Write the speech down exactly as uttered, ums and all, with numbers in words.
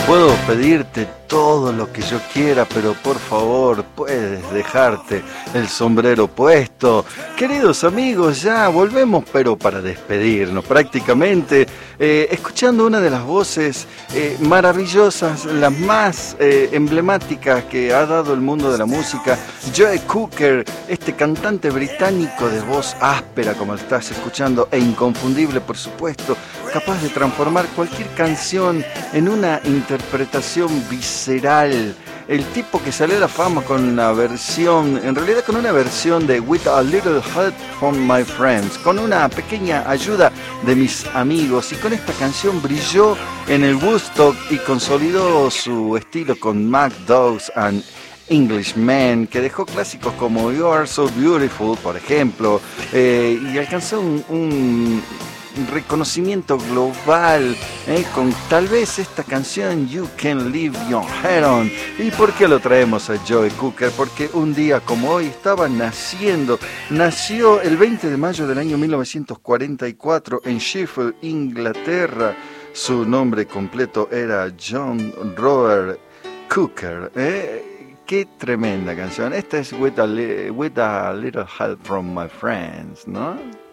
Puedo pedirte todo lo que yo quiera, pero por favor, puedes dejarte el sombrero puesto. Queridos amigos, ya volvemos, pero para despedirnos prácticamente, eh, escuchando una de las voces eh, maravillosas, las más eh, emblemáticas que ha dado el mundo de la música, Joe Cocker, este cantante británico de voz áspera, como estás escuchando, e inconfundible, por supuesto, capaz de transformar cualquier canción en una interpretación visceral. El tipo que salió a la fama con una versión, en realidad con una versión de With a Little Help from My Friends, con una pequeña ayuda de mis amigos, y con esta canción brilló en el Woodstock y consolidó su estilo con Mad Dogs and Englishmen, que dejó clásicos como You Are So Beautiful, por ejemplo, eh, y alcanzó un, un reconocimiento global eh, con tal vez esta canción You Can Leave Your Head On. ¿Y por qué lo traemos a Joe Cocker? Porque un día como hoy estaba naciendo, nació el veinte de mayo del año mil novecientos cuarenta y cuatro en Sheffield, Inglaterra. Su nombre completo era John Robert Cocker. ¿eh? Qué tremenda canción. Esta es With a, Li- With a Little Help from My Friends, ¿no?